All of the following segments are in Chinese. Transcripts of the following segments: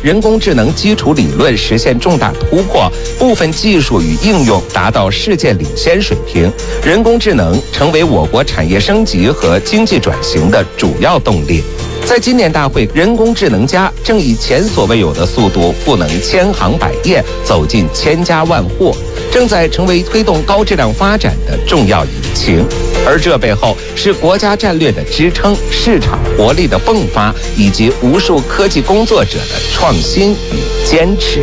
人工智能基础理论实现重大突破，部分技术与应用达到世界领先水平，人工智能成为我国产业升级和经济转型的主要动力。在今年大会，人工智能+正以前所未有的速度赋能千行百业，走进千家万户，正在成为推动高质量发展的重要引擎。而这背后是国家战略的支撑、市场活力的迸发，以及无数科技工作者的创新与坚持。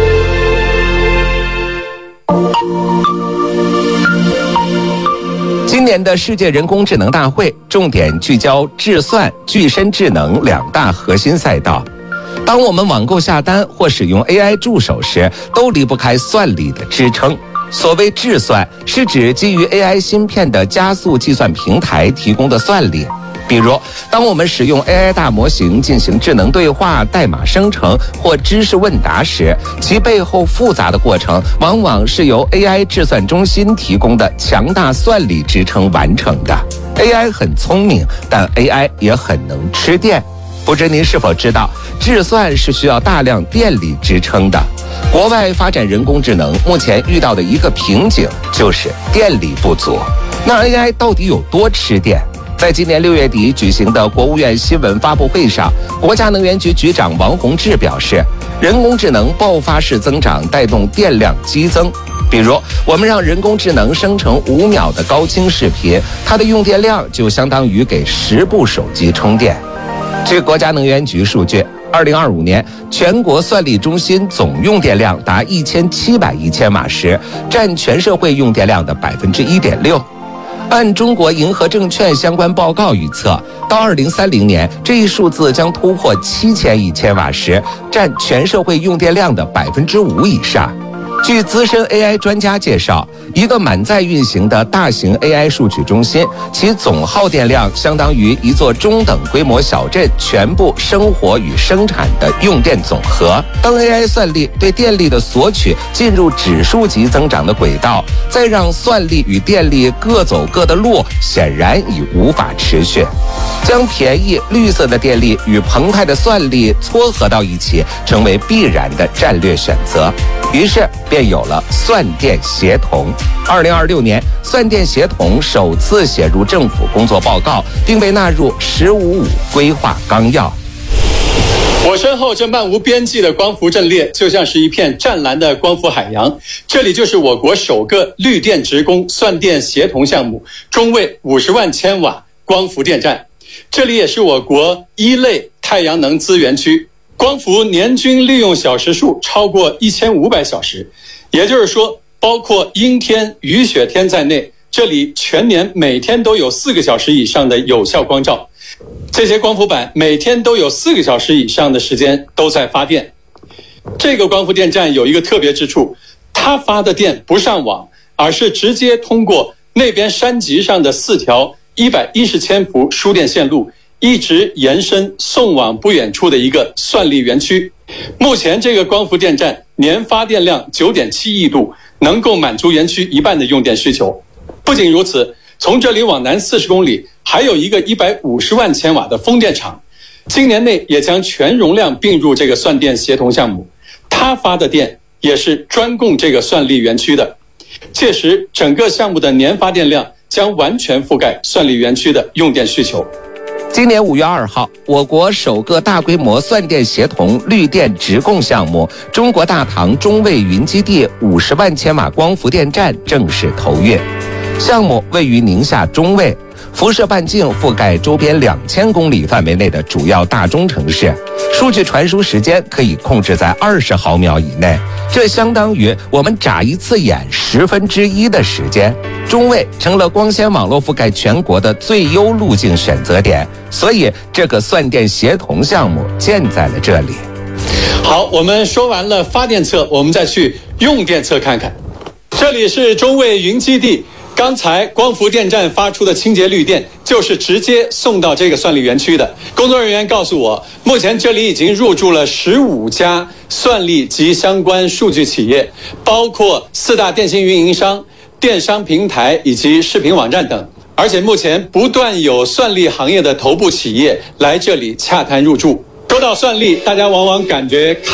今年的世界人工智能大会重点聚焦智算、具身智能两大核心赛道。当我们网购下单或使用 AI 助手时，都离不开算力的支撑。所谓智算，是指基于 AI 芯片的加速计算平台提供的算力。比如，当我们使用 AI 大模型进行智能对话、代码生成或知识问答时，其背后复杂的过程往往是由 AI 智算中心提供的强大算力支撑完成的。AI 很聪明，但 AI 也很能吃电。不知您是否知道，智算是需要大量电力支撑的。国外发展人工智能目前遇到的一个瓶颈就是电力不足。那 AI 到底有多吃电？在今年6月底举行的国务院新闻发布会上，国家能源局局长王洪志表示，人工智能爆发式增长带动电量激增。比如，我们让人工智能生成5秒的高清视频，它的用电量就相当于给10部手机充电。据国家能源局数据，2025年全国算力中心总用电量达1700亿千瓦时，占全社会用电量的1.6%。按中国银河证券相关报告预测，到2030年，这一数字将突破7000亿千瓦时，占全社会用电量的5%以上。据资深 AI 专家介绍，一个满载运行的大型 AI 数据中心，其总耗电量相当于一座中等规模小镇全部生活与生产的用电总和。当 AI 算力对电力的索取进入指数级增长的轨道，再让算力与电力各走各的路，显然已无法持续。将便宜绿色的电力与澎湃的算力撮合到一起，成为必然的战略选择。于是便有了算电协同。2026年，算电协同首次写入政府工作报告，并被纳入“15+5”规划纲要。 我身后这漫无边际的光伏阵列，就像是一片湛蓝的光伏海洋。这里就是我国首个绿电直供算电协同项目——中卫50万千瓦光伏电站。这里也是我国1类太阳能资源区，光伏年均利用小时数超过1500小时，也就是说，包括阴天、雨雪天在内，这里全年每天都有4个小时以上的有效光照。这些光伏板每天都有4个小时以上的时间都在发电。这个光伏电站有一个特别之处，它发的电不上网，而是直接通过那边山脊上的4条110千伏输电线路，一直延伸送往不远处的一个算力园区。目前这个光伏电站年发电量9.7亿度，能够满足园区一半的用电需求。不仅如此，从这里往南40公里还有一个150万千瓦的风电场，今年内也将全容量并入这个算电协同项目，它发的电也是专供这个算力园区的。届时整个项目的年发电量将完全覆盖算力园区的用电需求。 今年5月2号，我国首个大规模算电协同绿电直供项目——中国大唐中卫云基地50万千瓦光伏电站正式投运。项目位于宁夏中卫，辐射半径覆盖周边2000公里范围内的主要大中城市，数据传输时间可以控制在20毫秒以内，这相当于我们眨一次眼1/10的时间。中卫成了光纤网络覆盖全国的最优路径选择点，所以这个算电协同项目建在了这里。 好，我们说完了发电侧，我们再去用电侧看看。这里是中卫云基地，刚才光伏电站发出的清洁绿电就是直接送到这个算力园区的。工作人员告诉我，目前这里已经入驻了15家算力及相关数据企业，包括4大电信运营商、电商平台以及视频网站等。而且目前不断有算力行业的头部企业来这里洽谈入驻。说到算力，大家往往感觉